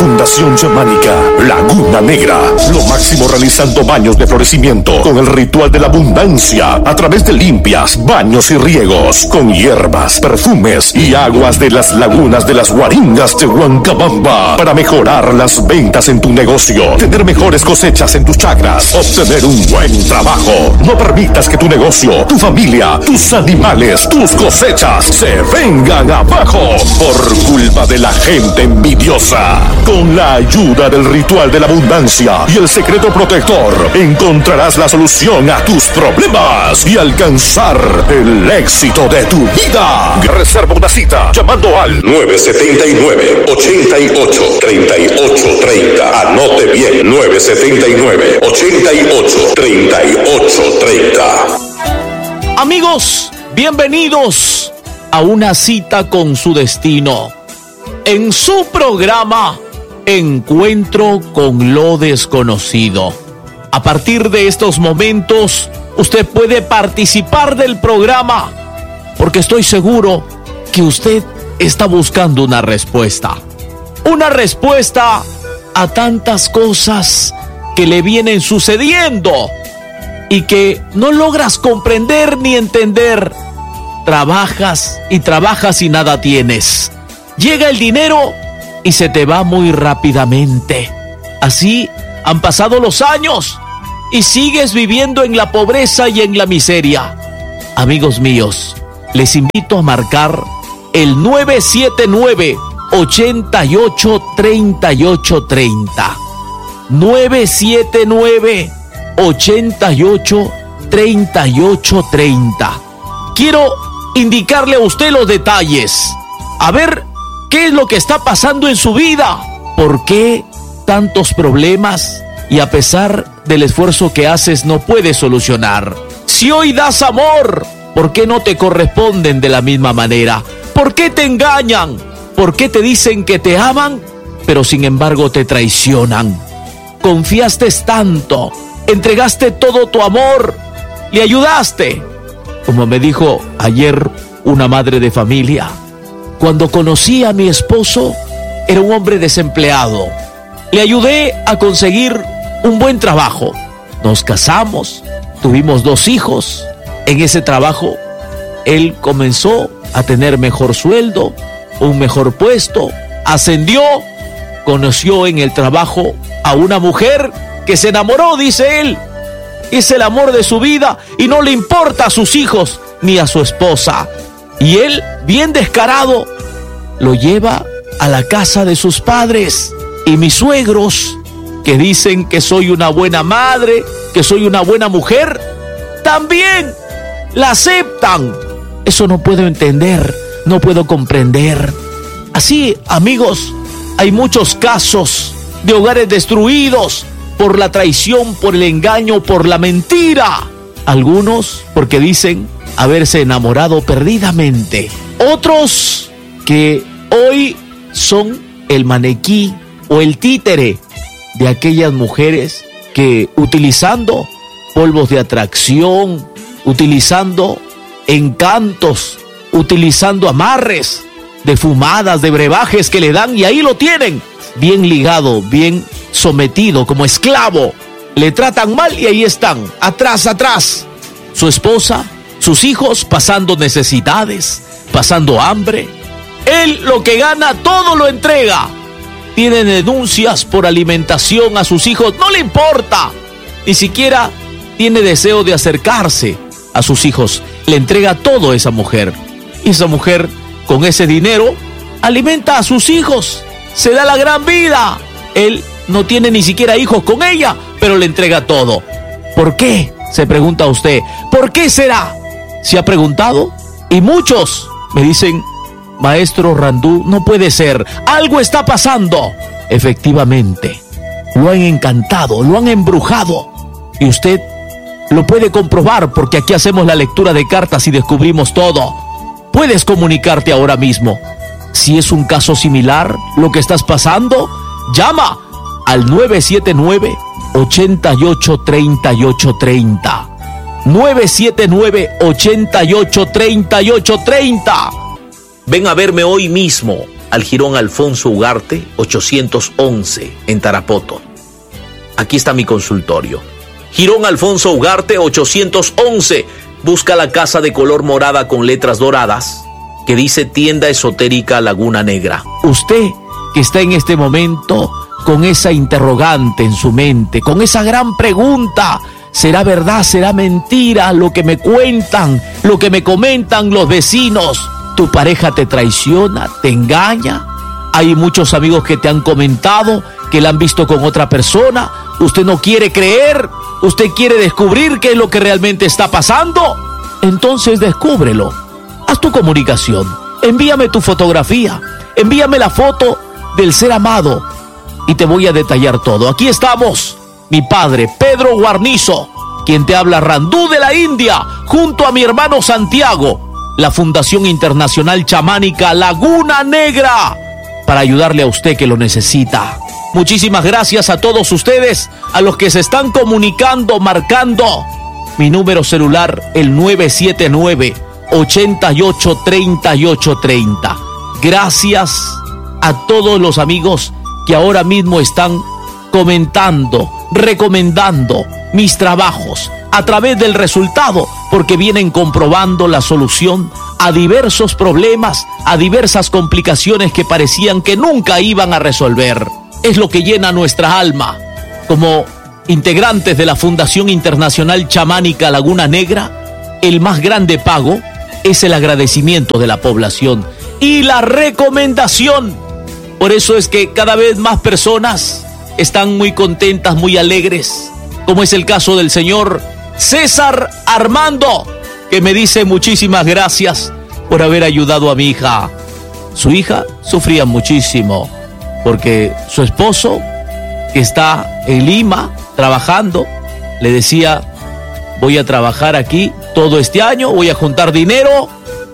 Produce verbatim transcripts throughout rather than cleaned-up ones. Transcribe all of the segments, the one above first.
Fundación Chamánica Laguna Negra. Lo máximo realizando baños de florecimiento con el ritual de la abundancia a través de limpias, baños y riegos con hierbas, perfumes y aguas de las lagunas de las Guaringas de Huancabamba para mejorar las ventas en tu negocio, tener mejores cosechas en tus chacras, obtener un buen trabajo. No permitas que tu negocio, tu familia, tus animales, tus cosechas se vengan abajo por culpa de la gente envidiosa. Con la ayuda del ritual de la abundancia y el secreto protector, encontrarás la solución a tus problemas y alcanzar el éxito de tu vida. Reserva una cita llamando al nueve siete nueve, ocho ocho, tres ocho tres cero. Anote bien, nueve siete nueve, ocho ocho, tres ocho tres cero. Amigos, bienvenidos a una cita con su destino. En su programa Encuentro con lo Desconocido. A partir de estos momentos, usted puede participar del programa, porque estoy seguro que usted está buscando una respuesta. Una respuesta a tantas cosas que le vienen sucediendo y que no logras comprender ni entender. Trabajas y trabajas y nada tienes. Llega el dinero y se te va muy rápidamente. Así han pasado los años y sigues viviendo en la pobreza y en la miseria. Amigos míos, les invito a marcar el nueve siete nueve, ocho ocho, tres ocho tres cero. nueve siete nueve, ocho ocho, tres ocho tres cero. Quiero indicarle a usted los detalles. A ver qué es lo que está pasando en su vida. ¿Por qué tantos problemas y a pesar del esfuerzo que haces no puedes solucionar? Si hoy das amor, ¿por qué no te corresponden de la misma manera? ¿Por qué te engañan? ¿Por qué te dicen que te aman, pero sin embargo te traicionan? Confiaste tanto, entregaste todo tu amor, le ayudaste. Como me dijo ayer una madre de familia, cuando conocí a mi esposo, era un hombre desempleado. Le ayudé a conseguir un buen trabajo. Nos casamos, tuvimos dos hijos. En ese trabajo, él comenzó a tener mejor sueldo, un mejor puesto, ascendió, conoció en el trabajo a una mujer que se enamoró, dice él. Es el amor de su vida y no le importa a sus hijos ni a su esposa. Y él, bien descarado, lo lleva a la casa de sus padres. Y mis suegros, que dicen que soy una buena madre, que soy una buena mujer, también la aceptan. Eso no puedo entender, no puedo comprender. Así, amigos, hay muchos casos de hogares destruidos por la traición, por el engaño, por la mentira. Algunos porque dicen haberse enamorado perdidamente. Otros que hoy son el maniquí o el títere de aquellas mujeres que, utilizando polvos de atracción, utilizando encantos, utilizando amarres de fumadas, de brebajes que le dan, y ahí lo tienen, bien ligado, bien sometido, como esclavo. Le tratan mal y ahí están, atrás, atrás. Su esposa, sus hijos pasando necesidades, pasando hambre. Él lo que gana todo lo entrega. Tiene denuncias por alimentación a sus hijos, no le importa. Ni siquiera tiene deseo de acercarse a sus hijos. Le entrega todo a esa mujer. Y esa mujer, con ese dinero, alimenta a sus hijos. Se da la gran vida. Él no tiene ni siquiera hijos con ella, pero le entrega todo. ¿Por qué? Se pregunta usted. ¿Por qué será? ¿Se ha preguntado? Y muchos me dicen, maestro Randú, no puede ser, algo está pasando. Efectivamente, lo han encantado, lo han embrujado. Y usted lo puede comprobar porque aquí hacemos la lectura de cartas y descubrimos todo. Puedes comunicarte ahora mismo. Si es un caso similar, lo que estás pasando, llama al nueve siete nueve, ocho ocho, tres ocho tres cero. nueve siete nueve, ocho ocho, tres ocho tres cero. Ven a verme hoy mismo al Jirón Alfonso Ugarte ochocientos once en Tarapoto. Aquí está mi consultorio. Jirón Alfonso Ugarte ochocientos once. Busca la casa de color morada con letras doradas que dice Tienda Esotérica Laguna Negra. Usted que está en este momento con esa interrogante en su mente, con esa gran pregunta: ¿será verdad, será mentira lo que me cuentan, lo que me comentan los vecinos? ¿Tu pareja te traiciona, te engaña? Hay muchos amigos que te han comentado que la han visto con otra persona. ¿Usted no quiere creer? ¿Usted quiere descubrir qué es lo que realmente está pasando? Entonces descúbrelo. Haz tu comunicación. Envíame tu fotografía. Envíame la foto del ser amado y te voy a detallar todo. Aquí estamos, mi padre Pedro Guarnizo, quien te habla, Randú de la India, junto a mi hermano Santiago, la Fundación Internacional Chamánica Laguna Negra, para ayudarle a usted que lo necesita. Muchísimas gracias a todos ustedes, a los que se están comunicando, marcando mi número celular, el nueve siete nueve, ocho ocho tres ocho tres cero. Gracias a todos los amigos que ahora mismo están comentando, recomendando mis trabajos a través del resultado, porque vienen comprobando la solución a diversos problemas, a diversas complicaciones que parecían que nunca iban a resolver. Es lo que llena nuestra alma. Como integrantes de la Fundación Internacional Chamánica Laguna Negra, el más grande pago es el agradecimiento de la población y la recomendación. Por eso es que cada vez más personas están muy contentas, muy alegres, como es el caso del señor César Armando, que me dice muchísimas gracias por haber ayudado a mi hija. Su hija sufría muchísimo porque su esposo, que está en Lima trabajando, le decía: voy a trabajar aquí todo este año, voy a juntar dinero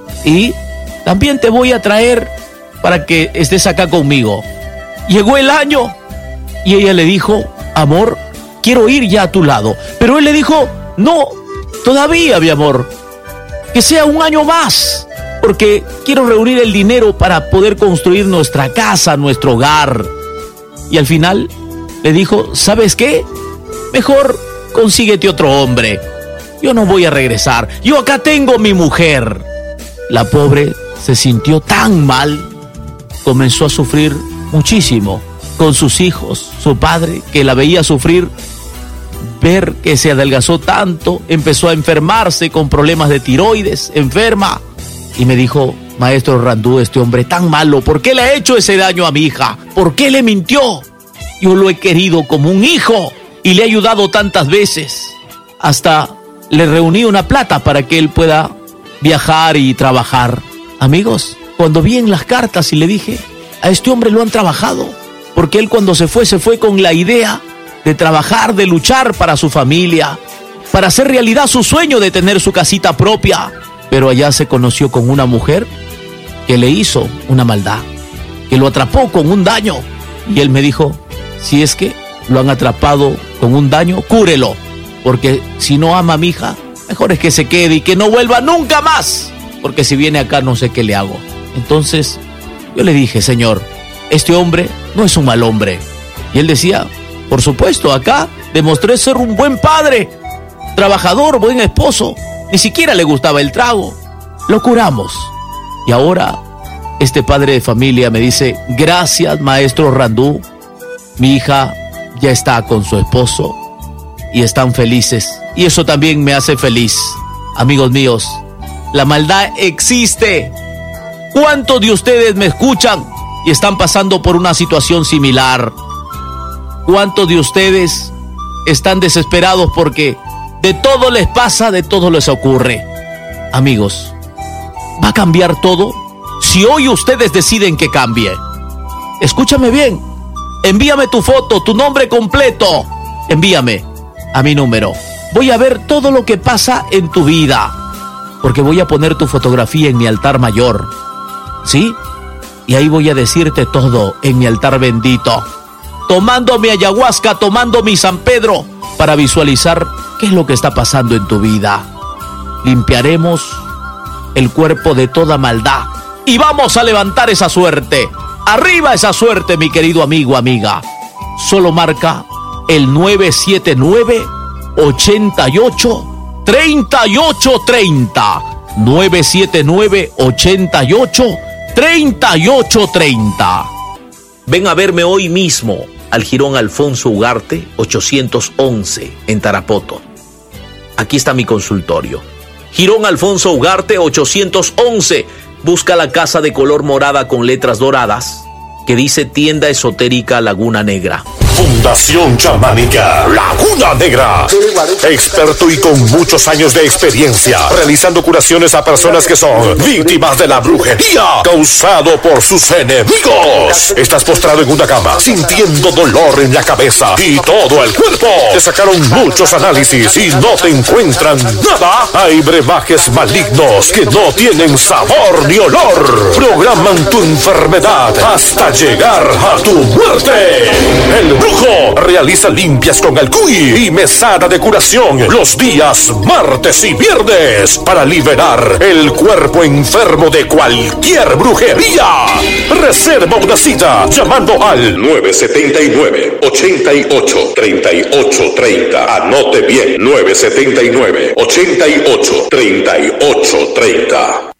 y también te voy a traer para que estés acá conmigo. Llegó el año y ella le dijo: amor, quiero ir ya a tu lado. Pero él le dijo: no, todavía, mi amor, que sea un año más, porque quiero reunir el dinero para poder construir nuestra casa, nuestro hogar. Y al final le dijo: ¿sabes qué? Mejor consíguete otro hombre. Yo no voy a regresar. Yo acá tengo mi mujer. La pobre se sintió tan mal, comenzó a sufrir muchísimo con sus hijos, su padre, que la veía sufrir, ver que se adelgazó tanto, empezó a enfermarse con problemas de tiroides, enferma. Y me dijo: maestro Randú, este hombre tan malo, ¿por qué le ha hecho ese daño a mi hija? ¿Por qué le mintió? Yo lo he querido como un hijo y le he ayudado tantas veces. Hasta le reuní una plata para que él pueda viajar y trabajar. Amigos, cuando vi en las cartas y le dije: a este hombre lo han trabajado, porque él cuando se fue, se fue con la idea de trabajar, de luchar para su familia, para hacer realidad su sueño de tener su casita propia. Pero allá se conoció con una mujer que le hizo una maldad, que lo atrapó con un daño. Y él me dijo: si es que lo han atrapado con un daño, cúrelo, porque si no ama a mi hija, mejor es que se quede y que no vuelva nunca más, porque si viene acá no sé qué le hago. Entonces yo le dije: señor, este hombre no es un mal hombre. Y él decía: por supuesto, acá demostré ser un buen padre, trabajador, buen esposo. Ni siquiera le gustaba el trago. Lo curamos. Y ahora este padre de familia me dice: gracias, maestro Randú, mi hija ya está con su esposo y están felices. Y eso también me hace feliz. Amigos míos, la maldad existe. ¿Cuántos de ustedes me escuchan y están pasando por una situación similar? ¿Cuántos de ustedes están desesperados porque de todo les pasa, de todo les ocurre? Amigos, ¿va a cambiar todo si hoy ustedes deciden que cambie? Escúchame bien. Envíame tu foto, tu nombre completo. Envíame a mi número. Voy a ver todo lo que pasa en tu vida, porque voy a poner tu fotografía en mi altar mayor, ¿sí? Y ahí voy a decirte todo en mi altar bendito, tomando mi ayahuasca, tomando mi San Pedro, para visualizar qué es lo que está pasando en tu vida. Limpiaremos el cuerpo de toda maldad y vamos a levantar esa suerte. Arriba esa suerte, mi querido amigo, amiga. Solo marca el nueve siete nueve, ocho ocho, tres ocho tres cero. nueve siete nueve, ocho ocho, tres ocho tres cero. Ven a verme hoy mismo al Jirón Alfonso Ugarte ochocientos once en Tarapoto. Aquí está mi consultorio. Jirón Alfonso Ugarte ochocientos once. Busca la casa de color morada con letras doradas que dice Tienda Esotérica Laguna Negra. Fundación Chamánica Laguna Negra. Experto y con muchos años de experiencia realizando curaciones a personas que son víctimas de la brujería causado por sus enemigos. Estás postrado en una cama sintiendo dolor en la cabeza y todo el cuerpo. Te sacaron muchos análisis y no te encuentran nada. Hay brebajes malignos que no tienen sabor ni olor. Programan tu enfermedad hasta llegar a tu muerte. El Brujo realiza limpias con alcuy y mesada de curación los días martes y viernes para liberar el cuerpo enfermo de cualquier brujería. Reserva una cita llamando al nueve siete nueve, ocho ocho, tres ocho tres cero. Anote bien, nueve siete nueve, ocho ocho, tres ocho tres cero.